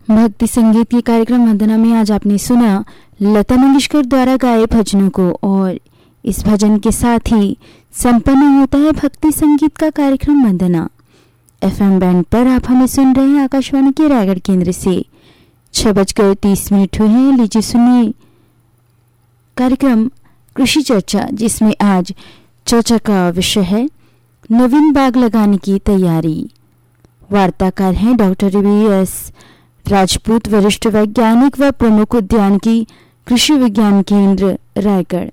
भक्ति संगीत के कार्यक्रम वंदना में आज आपने सुना लता मंगेशकर द्वारा गाए भजनों को, और इस भजन के साथ ही संपन्न होता है भक्ति संगीत का कार्यक्रम वंदना। एफएम बैंड पर आप हमें सुन रहे हैं आकाशवाणी के रायगढ़ केंद्र से। 6:30 हुए हैं। लीजिए सुनिए कार्यक्रम कृषि चर्चा, जिसमें आज चर्चा का विषय है नवीन बाग लगाने की तैयारी। वार्ताकार हैं डॉक्टर वी.एस. राजपूत, वरिष्ठ वैज्ञानिक व प्रमुख उद्यानिकी, कृषि विज्ञान केंद्र रायगढ़।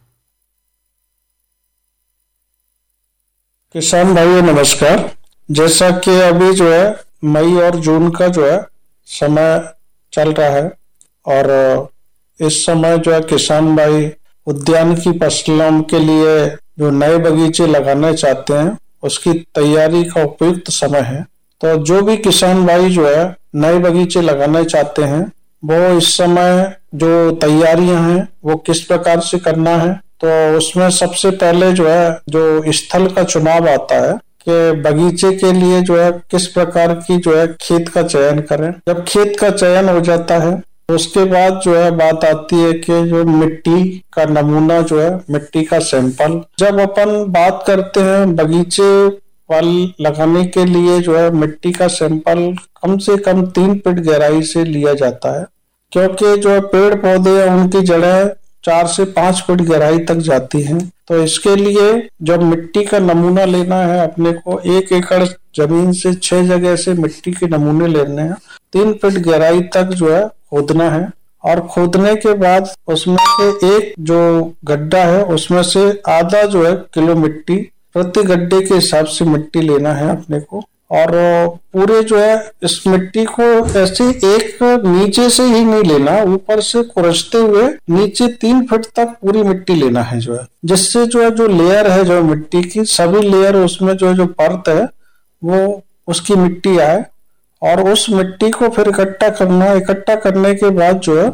किसान भाइयों नमस्कार। जैसा कि अभी जो है मई और जून का जो है समय चल रहा है, और इस समय जो है किसान भाई उद्यानिकी फसलों के लिए जो नए बगीचे लगाना चाहते हैं उसकी तैयारी का उपयुक्त समय है। तो जो भी किसान भाई जो है नए बगीचे लगाना चाहते हैं वो इस समय जो तैयारियां हैं वो किस प्रकार से करना है, तो उसमें सबसे पहले जो है जो स्थल का चुनाव आता है कि बगीचे के लिए जो है किस प्रकार की जो है खेत का चयन करें। जब खेत का चयन हो जाता है उसके बाद जो है बात आती है कि जो मिट्टी का नमूना जो है, मिट्टी का सैंपल। जब अपन बात करते हैं बगीचे लगाने के लिए जो है मिट्टी का सैंपल कम से कम 3 फीट गहराई से लिया जाता है, क्योंकि जो पेड़ पौधे हैं उनकी जड़ें 4 से 5 फीट गहराई तक जाती हैं। तो इसके लिए जब मिट्टी का नमूना लेना है अपने को 1 एकड़ जमीन से 6 जगह से मिट्टी के नमूने लेने हैं। 3 फीट गहराई तक जो है खोदना है, और खोदने के बाद उसमें से एक जो गड्ढा है उसमें से आधा जो है किलो मिट्टी प्रति गड्ढे के हिसाब से मिट्टी लेना है अपने को। और पूरे जो है इस मिट्टी को ऐसे एक नीचे से ही नहीं लेना, ऊपर से खुरचते हुए नीचे 3 फीट तक पूरी मिट्टी लेना है जो है, जिससे जो है जो लेयर है जो मिट्टी की सभी लेयर उसमें जो परत है वो उसकी मिट्टी आए। और उस मिट्टी को फिर इकट्ठा करने के बाद जो है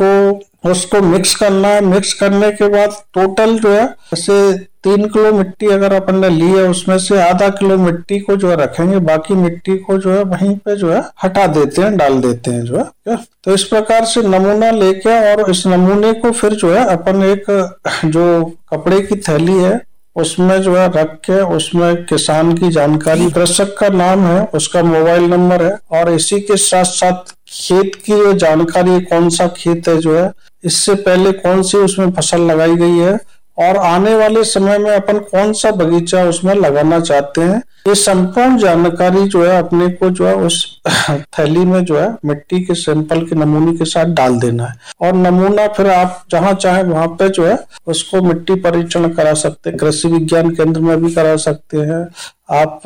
उसको मिक्स करना है। मिक्स करने के बाद टोटल जो है जैसे 3 किलो मिट्टी अगर अपन ने ली है उसमें से आधा किलो मिट्टी को जो है रखेंगे, बाकी मिट्टी को जो है वहीं पे जो है हटा देते हैं, डाल देते हैं जो है। तो इस प्रकार से नमूना लेके और इस नमूने को फिर जो है अपन एक जो कपड़े की थैली है उसमें जो है रख के उसमें किसान की जानकारी, कृषक का नाम है, उसका मोबाइल नंबर है, और इसी के साथ साथ खेत की जो जानकारी, कौन सा खेत है जो है, इससे पहले कौन सी उसमें फसल लगाई गई है, और आने वाले समय में अपन कौन सा बगीचा उसमें लगाना चाहते हैं, ये संपूर्ण जानकारी जो है अपने को जो है उस थैली में जो है मिट्टी के सैंपल के नमूने के साथ डाल देना है। और नमूना फिर आप जहां चाहे वहां पे जो है उसको मिट्टी परीक्षण करा सकते हैं। कृषि विज्ञान केंद्र में भी करा सकते हैं आप,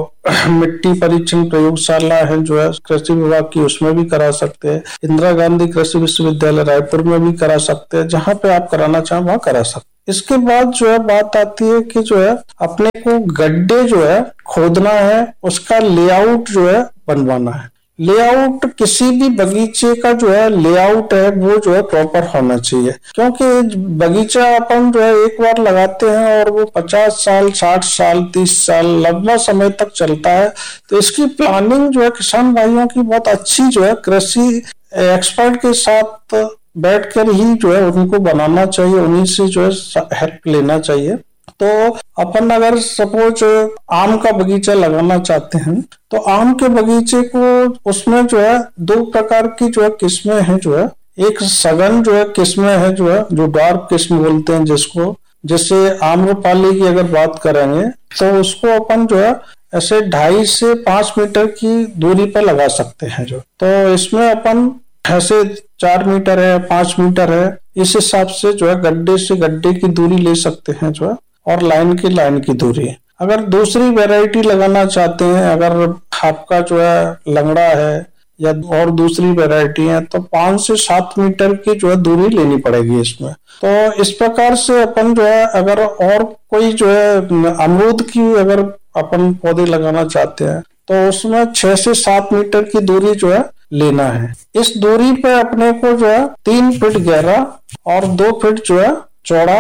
मिट्टी परीक्षण प्रयोगशाला है जो है कृषि विभाग की, उसमें भी करा सकते हैं। इंदिरा गांधी कृषि विश्वविद्यालय रायपुर में भी करा सकते हैं। जहां पे आप कराना चाहें वहां करा सकते हैं। इसके बाद जो है बात आती है कि जो है अपने को गड्ढे जो है खोदना है, उसका लेआउट जो है बनवाना है। लेआउट किसी भी बगीचे का जो है लेआउट है वो जो है प्रॉपर होना चाहिए, क्योंकि बगीचा अपन जो है एक बार लगाते हैं और वो 50 साल 60 साल 30 साल लंबा समय तक चलता है। तो इसकी प्लानिंग जो है किसान भाइयों की बहुत अच्छी जो है कृषि एक्सपर्ट के साथ बैठकर ही जो है उनको बनाना चाहिए, उन्हीं से जो है हेल्प लेना चाहिए। तो अपन अगर सपोज आम का बगीचा लगाना चाहते हैं तो आम के बगीचे को उसमें जो है 2 प्रकार की जो है किस्में हैं जो है, एक सघन जो है किस्में हैं जो है, जो डार्क किस्म बोलते हैं जिसको, जैसे आम्रपाली की अगर बात करेंगे तो उसको अपन जो है ऐसे 2.5 से 5 मीटर की दूरी पर लगा सकते हैं जो। तो इसमें अपन ऐसे 4 मीटर है 5 मीटर है इस हिसाब से जो है गड्ढे से गड्ढे की दूरी ले सकते हैं जो है, और लाइन की दूरी। अगर दूसरी वैरायटी लगाना चाहते हैं, अगर आपका जो है लंगड़ा है या और दूसरी वैरायटी है तो 5 से 7 मीटर की जो है दूरी लेनी पड़ेगी इसमें। तो इस प्रकार से अपन जो है अगर और कोई जो है अमरूद की अगर अपन पौधे लगाना चाहते हैं तो उसमें 6 से 7 मीटर की दूरी जो है लेना है। इस दूरी पे अपने को जो है 3 फीट गहरा और 2 फीट जो है चौड़ा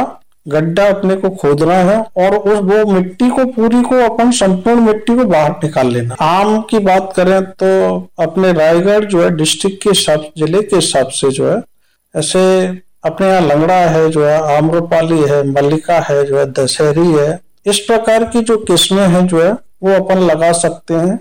गड्ढा अपने को खोदना है और उस वो मिट्टी को पूरी को अपन संपूर्ण मिट्टी को बाहर निकाल लेना। आम की बात करें तो अपने रायगढ़ जो है डिस्ट्रिक्ट के हिसाब, जिले के हिसाब से जो है ऐसे अपने यहाँ लंगड़ा है, जो है आम्रपाली है, मल्लिका है, जो है दशहरी है, इस प्रकार की जो किस्में हैं जो है वो अपन लगा सकते हैं।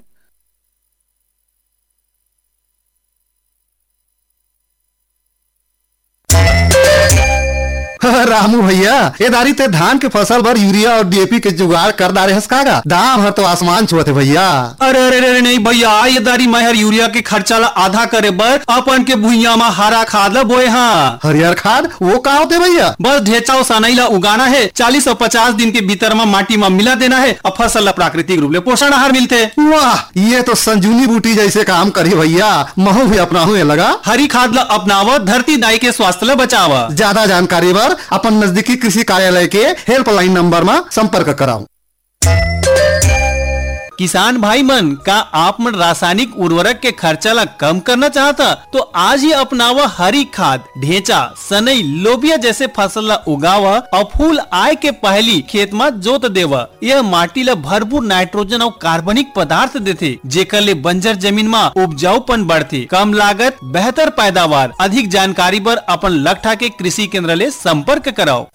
रामू भैया, ये दारी ते धान के फसल भर यूरिया और डीएपी के जुगाड़ कर डारे हस कागा, दाम हर तो आसमान छुअते भैया। अरे अरे अरे नहीं भैया, ये दारी मैं हर यूरिया के खर्चा ला आधा करे बर अपन के भुइया में हरा खाद ला बोए। हाँ, हरियर खाद वो का होते भैया? बस ढेचा और सनई ला उगाना है, 40 और 50 दिन के भीतर में माटी में मिला देना है और फसल ला प्राकृतिक रूप ले पोषण आहार मिलते। वाह, ये तो संजीवनी बूटी जैसे काम करी भैया, महू भी अपना हुए लगा। हरी खाद ला अपनावा, धरती दाई के स्वास्थ्य ला बचावा। ज्यादा जानकारी बार अपन नजदीकी कृषि कार्यालय के हेल्पलाइन नंबर में संपर्क कराओ। किसान भाई मन, का आप मन रासायनिक उर्वरक के खर्चा ला कम करना चाहता तो आज ही अपनावा हरी खाद, ढेंचा, सनई, लोबिया जैसे फसल ला उगावा और फूल आए के पहली खेत में जोत देवा। यह माटी ला भरपूर नाइट्रोजन और कार्बनिक पदार्थ देथे, जेकर ले बंजर जमीन में उपजाऊपन बढ़थे, कम लागत, बेहतर पैदावार। अधिक जानकारी बर अपन लगठा के कृषि केंद्र ले संपर्क कराओ।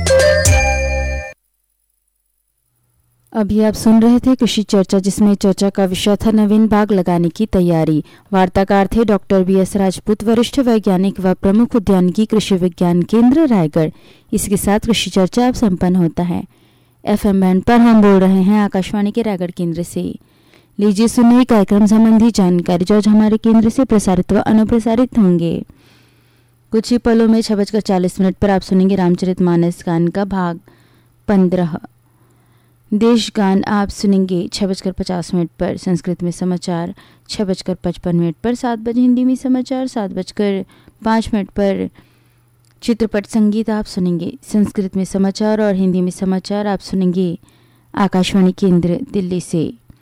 अभी आप सुन रहे थे कृषि चर्चा, जिसमें चर्चा का विषय था नवीन बाग लगाने की तैयारी। वार्ताकार थे डॉक्टर BS राजपूत, वरिष्ठ वैज्ञानिक व प्रमुख उद्यानिकी कृषि विज्ञान केंद्र रायगढ़। इसके साथ कृषि चर्चा अब संपन्न होता है। FM बैंड पर हम बोल रहे हैं आकाशवाणी के रायगढ़ केंद्र से। लीजिए सुनिए कार्यक्रम संबंधी जानकारी जो आज हमारे केंद्र से प्रसारित व अनुप्रसारित होंगे। कुछ ही पलों में 6:40 पर आप सुनेंगे रामचरितमानस गान का भाग 15। देश गान आप सुनेंगे 6:50 पर। संस्कृत में समाचार 6:55 पर। 7 बजे हिंदी में समाचार। 7:05 पर चित्रपट संगीत आप सुनेंगे। संस्कृत में समाचार और हिंदी में समाचार आप सुनेंगे आकाशवाणी केंद्र दिल्ली से।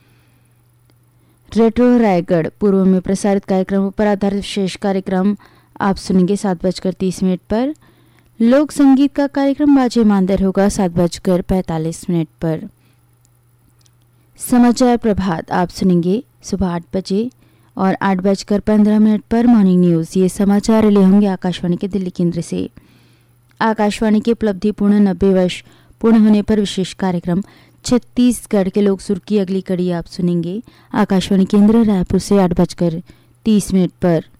रेट्रो रायगढ़ पूर्व में प्रसारित कार्यक्रमों पर आधारित विशेष कार्यक्रम आप सुनेंगे 7:30 पर। लोक संगीत का कार्यक्रम बाजे मांदर होगा 7:45 पर। समाचार प्रभात आप सुनेंगे सुबह 8 बजे और 8:15 पर मॉर्निंग न्यूज़। ये समाचार रिले होंगे आकाशवाणी के दिल्ली केंद्र से। आकाशवाणी के उपलब्धिपूर्ण 90 वर्ष पूर्ण होने पर विशेष कार्यक्रम छत्तीसगढ़ के लोक सुर की अगली कड़ी आप सुनेंगे आकाशवाणी केंद्र रायपुर से 8:30 पर।